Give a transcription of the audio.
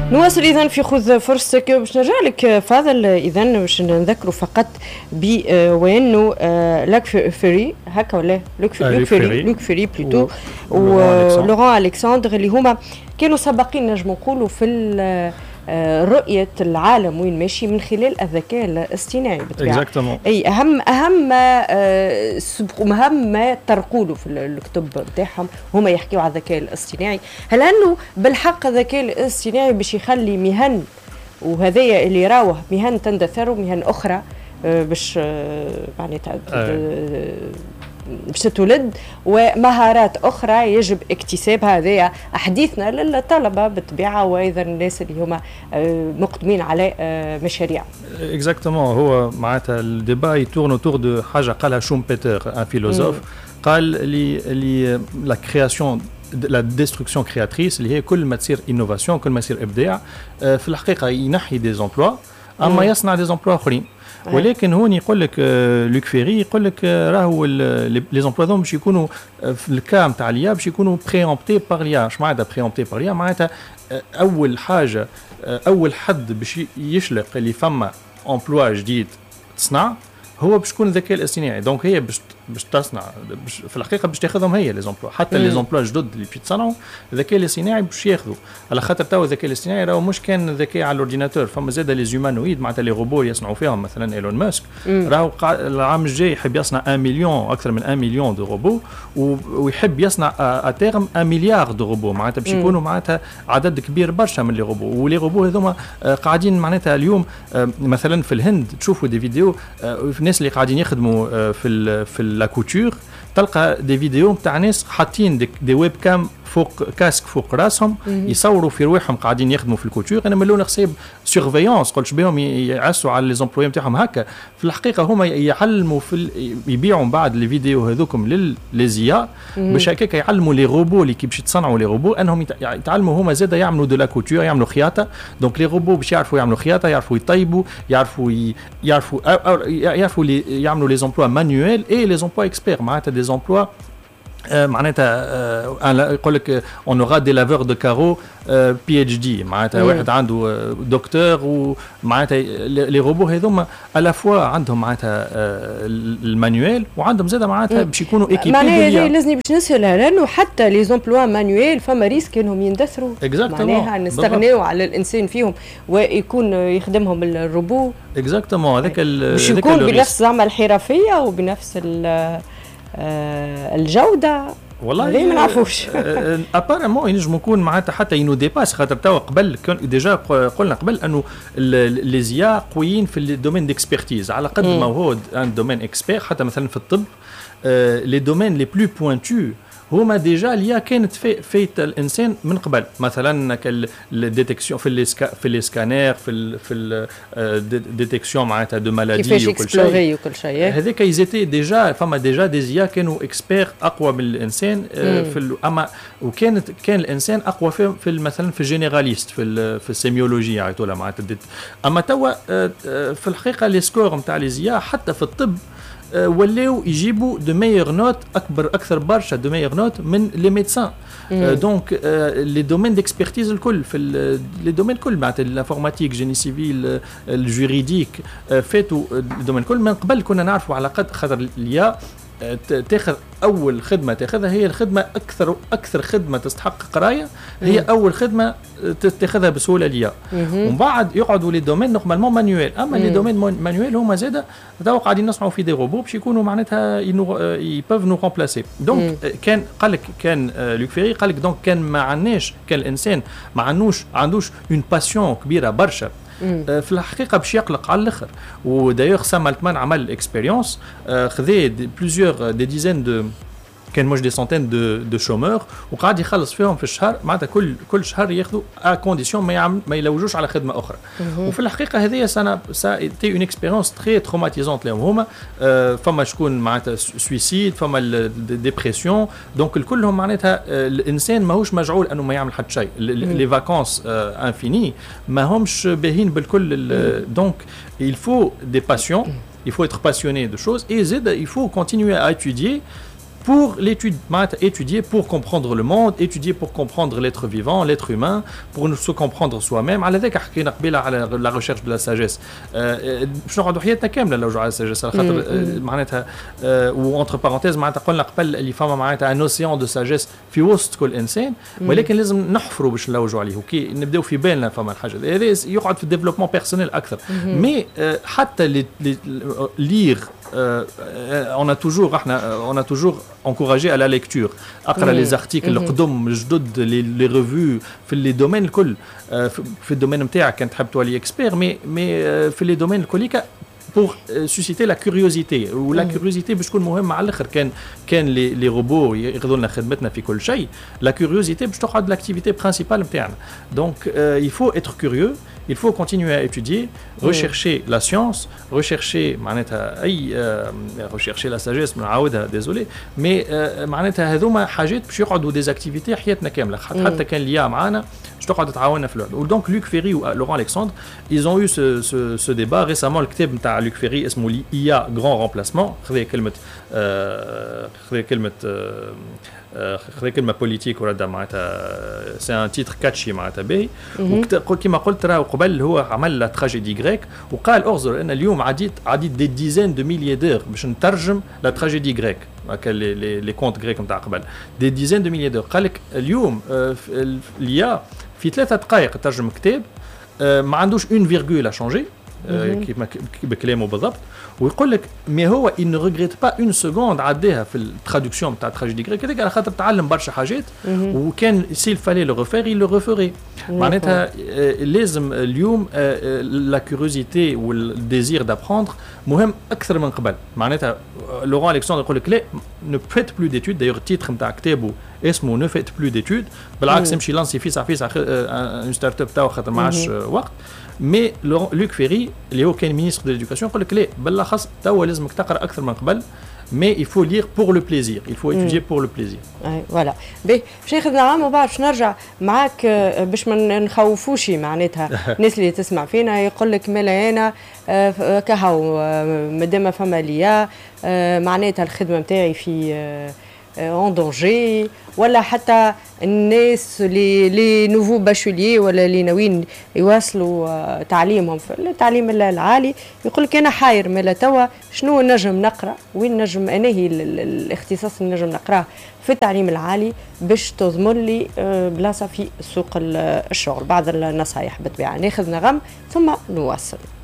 نواصل إذن في خذ فرصتك باش نرجع لك فاضل. إذن باش نذكروا فقط بوينو لاك فيري هكا ولا لوك فيري بلوتو ولوران ألكسندر اللي هما كانوا سابقين نجم نقولوا في رؤية العالم وين ماشي من خلال الذكاء الاصطناعي بالطبيعة. أي أهم ما ترقولوا في الكتب بتاعهم هما يحكيوا على الذكاء الاصطناعي. هل أنه بالحق الذكاء الاصطناعي باش يخلي مهن وهذايا اللي راوه مهن تندثر ومهن أخرى باش معناتها باش تولد ومهارات أخرى يجب اكتسابها؟ هذا حديثنا للطلبة بالطبيعة وأيضا الناس اللي هما مقدمين على مشاريع. exactement. هو معناتها الديبا يتورن اوتور دو حاجة قالها شومبيتر ان فيلوزوف قال لي لا كرياسيون لا ديستركسيون كرياتريس اللي هي كل ما تصير انوفاسيون كل ما يصير ابداع في الحقيقة ينحي دي زومبلوا اما يصنع دي زومبلوا اخرين. ولكن هون يقول لك لوك فيري يقول لك راهو لي زومبلوا باش يكونوا في الكام تاع ليا باش يكونوا بريامبتي بار ليا. اش معناتها بريامبتي بار ليا؟ معناتها اول حاجه اول حد باش يشلق اللي فما امبلوا جديد تصنع هو باش يكون الذكاء الاصطناعي. دونك هي باش تصنع في الحقيقه باش تاخذهم هي لي زومبلوا حتى لي زومبلوا جدد اللي باش يتصنعوا الذكاء الاصطناعي باش ياخذوا على خاطر تو الذكاء الاصطناعي راهو مش كان ذكاء على الاورديناتور فما زاد لي زومانويد معناتها لي روبو يصنعوا فيهم مثلا ايلون ماسك راهو العام الجاي يحب يصنع 1 مليون اكثر من 1 مليون دو روبو ويحب يصنع اتيرم 1 مليار دو روبو معناتها باش يكونوا معناتها عدد كبير برشا من لي روبو. ولي روبو هذوما قاعدين معناتها اليوم مثلا في الهند تشوفوا دي فيديو في الناس اللي قاعدين يخدموا في لا كوتور تلقى دي فيديو نتاع ناس حاطين دي ويب كام فوق كاسك فوق راسهم يصوروا في رواحهم قاعدين يخدموا في الكوتور. انا ملون حساب سيرفيونس قلتش بهم يعسوا على لي زومبلوي نتاعهم هكا. في الحقيقه هما يعلموا يبيعوا بعد لي فيديو هذوكم للزيا باش هكاك يعلموا لي روبو اللي كي باش يتصنعوا لي روبو انهم يتعلموا هما زاده يعملوا دو لا كوتور يعملوا خياطه. دونك لي روبو باش يعرفوا يعملوا خياطه يعرفوا يطيبوا يعرفوا يعملوا لي زومبلوا مانيويل اي لي زومبلوا اكسبير معناتها دي زومبلوا معناتها يقول لك اون اورا دي لافور دو كارو بي اتش دي معناتها واحد عنده دكتور ومعناتها لي روبو هذوما الا فوا عندهم معناتها المانيويل وعندهم زاده معناتها باش يكونوا ايكيبي. معناها لازم باش نسالها لانه حتى لي زومبلوا مانيويل فما ريسك انهم يندثروا معناها نستغنيوا على الانسان فيهم ويكون يخدمهم الروبو. اكزاكتومون هذاك باش يكون بنفس زعما الحرفيه وبنفس الجودة. والله ليه ما نعرفوش ابارامون ينجم يكون معناتها حتى ينو ديباس خاطر توا قبل ديجا قلنا قبل انه لي زيا قويين في الدومين ديكسبيرتيز على قد ما هو ان دومين اكسبير. حتى مثلا في الطب لي دومين لي بلو بوينتو هما ديجا ليا كانت فايت الانسان من قبل مثلا الديتكسيون في لي سكانير في الديتكسيون معناتها دو مالادي وكل شيء وكل شيء هذاك يزيتي ديجا فما ديجا ديزيا كانوا اكسبير اقوى من الانسان اما كان الانسان اقوى في مثلا في الجينيراليست في السيميولوجيا يعيطوا لها معناتها اما توا في الحقيقه لي سكور نتاع لي زيا حتى في الطب ولاو يجيبوا دو ميور نوت اكثر برشا دو ميور نوت من لي ميدسان. دونك لي دومين ديكسبيرتيز الكل في لي دومين الكل معناتها الانفورماتيك جيني سيفيل الجوريديك فاتوا الدومين الكل من قبل كنا نعرفوا على قد خاطر ليا تاخذ اول خدمه تاخذها هي الخدمه اكثر خدمه تستحق قرايه هي اول خدمه تاخذها بسهوله ليا ومن بعد يقعدوا لي دومين نورمالمون مانيويل. اما لي دومين مانيويل هما زاده تو قاعدين نصنعوا في دي روبو باش يكونوا معناتها يبوف نو ريمبلاسي. دونك كان قال لك كان لوك فيري قال لك دونك كان ما عندناش كان الانسان ما عندوش اون باسيون كبيره برشا في الحقيقه باش يقلق على الاخر. ودايوغ سام التمان عمل اكسبيريونس خذا بليزيور دي ديزين دو كان مش دي سنتين دو شومور وقاعد يخلص فيهم في الشهر معناتها كل شهر ياخذوا ا كونديسيون ما يلوجوش على خدمه اخرى. وفي الحقيقه هذه سا تي اون اكسبيريونس تري تروماتيزونت لهم هما فما شكون معناتها سويسيد فما ديبرسيون. دونك كلهم معناتها الانسان ماهوش مجعول انه ما يعمل حتى شيء. لي فاكونس انفيني ما همش باهين بالكل. دونك il faut des passions il faut être passionné de choses et il faut continuer à étudier pour l'étude, étudier pour comprendre le monde, étudier pour comprendre l'être vivant, l'être humain, pour se comprendre soi-même. على ذاك حكينا قبيله على la recherche de la sagesse. باش نقعدوا حياتنا كامله لو على الساجيس على خاطر معناتها وانتر بارونتيز معناتها قلنا قبل اللي فما معناتها ان اوسيان دو ساجيس في وسط كل انسان، ولكن لازم نحفروا باش نلوجوا عليه، وكي نبداو في بالنا فما الحاجه هذا يقعد في الديفلوبمون بيرسونيل اكثر. مي حتى لير on a toujours encouragé à la lecture. اقرا لي زارتيكل القدم الجدد لي ريفيو في لي دومين الكل، في الدومين نتاعك كان تحب تولي اكسبير، مي في لي دومين الكل pour susciter la curiosité. ولا curiosité باش تكون مهمه على الاخر. كان لي روبو ياخذوا لنا خدمتنا في كل شيء، la curiosité باش تقعد l'activité principale نتاعنا. Donc il faut être curieux, il faut continuer à étudier, rechercher la science, rechercher معناتها rechercher la sagesse نعاودها désolé، mais معناتها هذوما حاجات باش يقعدوا des activités حياتنا كامله. حتى كان ليا معانا باش تقعد تعاوننا في الوقت. Donc Luc Ferry و Laurent Alexandre ils ont eu ce débat récemment. الكتاب نتاع Luc Ferry اسمه IA Grand Remplacement، خذ كلمه بوليتيك ولا معناتها سي ان تيتر كاتشي معناتها باهي. وكما قلت راه قبل هو عمل لا تراجيدي غريك، وقال اغزر ان اليوم عديت دي ديزين دو ميليي دور باش نترجم لا تراجيدي غريك، هكا لي كونت غريك نتاع قبل دي ديزين دو ميليي دور. قال لك اليوم ليا في 3 دقائق ترجم كتاب ما عندوش اون فيرغول شانجي كيما بكلامه بالضبط، ويقول لك مي هو il ne regrette pas une seconde عداها في الترادكسيون تاع تراجيدي غريك هذاك على خاطر تعلم برشا حاجات، وكان s'il fallait le refaire il le referait. معناتها لازم اليوم لا كيوريوزيتي والديزير دابروندر مهم اكثر من قبل. معناتها لوران الكسندر يقول لك لا ne faites plus d'études. d'ailleurs التيتر نتاع كتابه اسمه ne faites plus d'études، بالعكس امشي لانسي فيسع ان ستارت اب تاعو خاطر ما عادش وقت. مي لوك فيري اللي هو كان مينيستر دو ليدوكاسيون يقول لك لا بالاخص توا لازمك تقرا اكثر من قبل، mais il faut lire pour le plaisir, il faut étudier pour le plaisir. voilà. باهي باش ناخذ عام وبعد باش نرجع معاك باش ما نخوفوش معناتها الناس اللي تسمع فينا يقول لك مالا انا كهو مادام فما ليا معناتها الخدمه نتاعي في اون دونجي، ولا حتى الناس لي نوفو باشوليي ولا اللي ناويين يواصلوا تعليمهم في التعليم العالي يقول لك انا حاير مالا توا شنو نجم نقرا، وين نجم انهي الاختصاص اللي نجم نقراه في التعليم العالي باش تضمن لي بلاصه في سوق الشغل. بعض النصائح بالطبيعه. ناخذ نغم ثم نواصل.